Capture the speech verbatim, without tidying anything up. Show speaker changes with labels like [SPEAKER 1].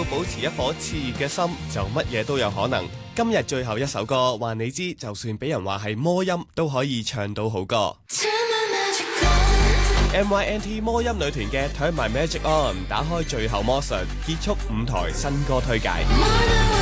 [SPEAKER 1] 要保持一顆熾熱嘅心，就乜嘢都有可能。今日最後一首歌，話你知，就算俾人話係魔音，都可以唱到好歌。M Y N T 魔音女團嘅 Turn My Magic On 打開最後魔術，結束五台新歌推介。